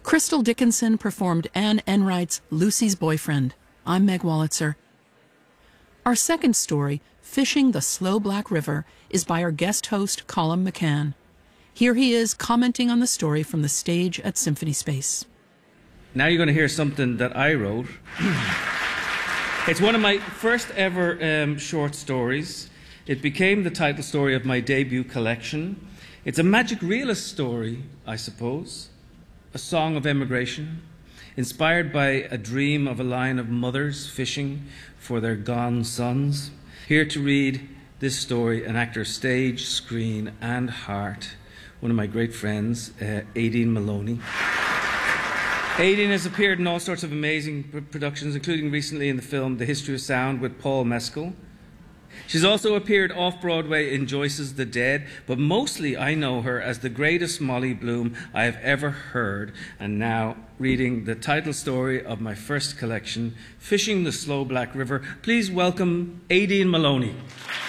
Crystal Dickinson performed Anne Enright's Lucy's Boyfriend. I'm Meg Wolitzer. Our second story, Fishing the Slow Black River, is by our guest host, Colm McCann. Here he is commenting on the story from the stage at Symphony Space. Now you're going to hear something that I wrote. It's one of my first ever short stories. It became the title story of my debut collection. It's a magic realist story, I suppose. A song of emigration, inspired by a dream of a line of mothers fishing for their gone sons. Here to read this story, an actor stage, screen and heart, one of my great friends, Aideen Maloney. Aideen has appeared in all sorts of amazing productions, including recently in the film The History of Sound with Paul Mescal. She's also appeared off-Broadway in Joyce's The Dead, but mostly I know her as the greatest Molly Bloom I have ever heard, and now reading the title story of my first collection, Fishing the Slow Black River. Please welcome Aideen Maloney.